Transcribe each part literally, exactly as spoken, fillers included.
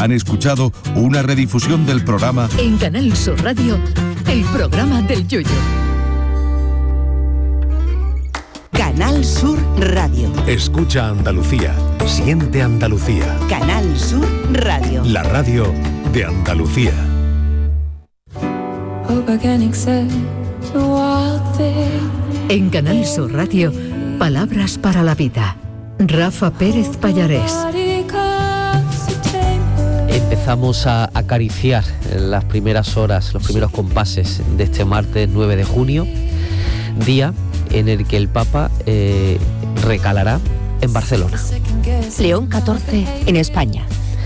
Han escuchado una redifusión del programa En Canal Sur Radio, el programa del Yoyo. Canal Sur Radio. Escucha Andalucía. Siente Andalucía. Canal Sur Radio. La radio de Andalucía. En Canal Sur Radio, palabras para la vida. Rafa Pérez Pallarés. Empezamos a acariciar las primeras horas, los primeros compases de este martes nueve de junio, día en el que el Papa eh, recalará en Barcelona. León catorce en España.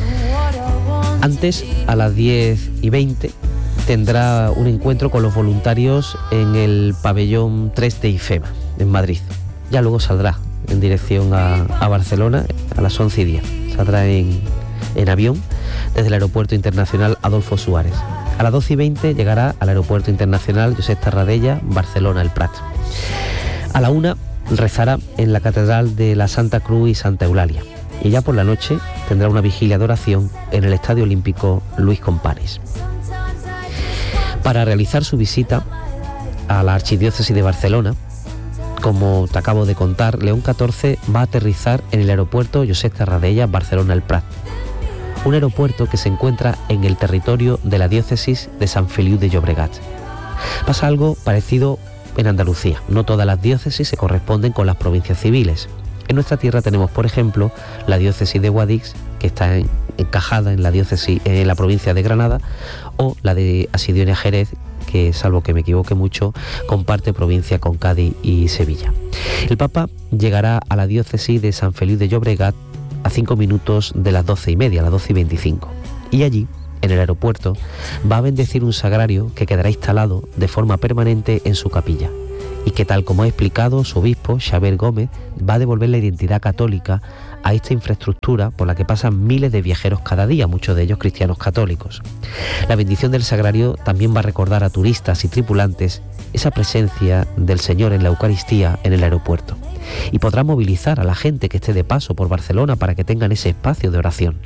Antes, a las diez y veinte, tendrá un encuentro con los voluntarios en el pabellón tres de IFEMA, en Madrid. Ya luego saldrá en dirección a, a Barcelona a las once y diez. Saldrá en, en avión desde el Aeropuerto Internacional Adolfo Suárez. A las doce y veinte llegará al Aeropuerto Internacional Josep Tarradella, Barcelona, el Prat. A la una rezará en la Catedral de la Santa Cruz y Santa Eulalia. Y ya por la noche tendrá una vigilia de oración en el Estadio Olímpico Luis Companys. Para realizar su visita a la Archidiócesis de Barcelona, como te acabo de contar, León catorce va a aterrizar en el aeropuerto Josep Tarradella, Barcelona, el Prat. Un aeropuerto que se encuentra en el territorio de la diócesis de Sant Feliu de Llobregat. Pasa algo parecido en Andalucía. No todas las diócesis se corresponden con las provincias civiles. En nuestra tierra tenemos, por ejemplo, la diócesis de Guadix, que está en, encajada en la diócesis, en la provincia de Granada, o la de Asidionia Jerez, que, salvo que me equivoque mucho, comparte provincia con Cádiz y Sevilla. El Papa llegará a la diócesis de Sant Feliu de Llobregat a cinco minutos de las doce y media, a las doce y veinticinco. Y allí, en el aeropuerto, va a bendecir un sagrario que quedará instalado de forma permanente en su capilla, y que, tal como ha explicado su obispo, Xavier Gómez, va a devolver la identidad católica a esta infraestructura por la que pasan miles de viajeros cada día, muchos de ellos cristianos católicos. La bendición del sagrario también va a recordar a turistas y tripulantes esa presencia del Señor en la Eucaristía en el aeropuerto, y podrá movilizar a la gente que esté de paso por Barcelona para que tengan ese espacio de oración.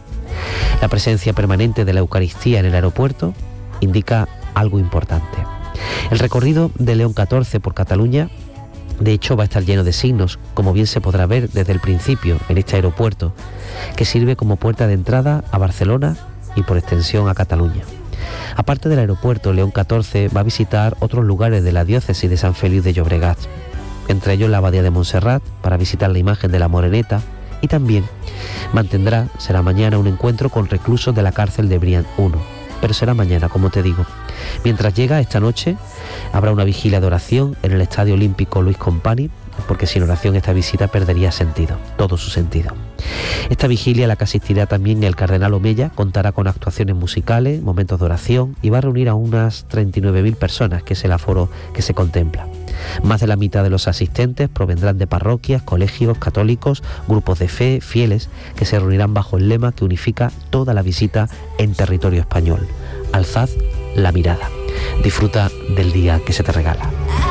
La presencia permanente de la Eucaristía en el aeropuerto indica algo importante. El recorrido de León catorce por Cataluña, de hecho, va a estar lleno de signos, como bien se podrá ver desde el principio en este aeropuerto, que sirve como puerta de entrada a Barcelona y por extensión a Cataluña. Aparte del aeropuerto, León catorce va a visitar otros lugares de la diócesis de Sant Feliu de Llobregat, entre ellos la Abadía de Montserrat, para visitar la imagen de la Moreneta, y también mantendrá, será mañana, un encuentro con reclusos de la cárcel de Brian uno, pero será mañana, como te digo. Mientras llega esta noche, habrá una vigilia de oración en el Estadio Olímpico Luis Companys, porque sin oración esta visita perdería sentido, todo su sentido. Esta vigilia, a la que asistirá también el cardenal Omeya, contará con actuaciones musicales, momentos de oración, y va a reunir a unas treinta y nueve mil personas, que es el aforo que se contempla. Más de la mitad de los asistentes provendrán de parroquias, colegios católicos, grupos de fe, fieles, que se reunirán bajo el lema que unifica toda la visita en territorio español: alzad la mirada. Disfruta del día que se te regala.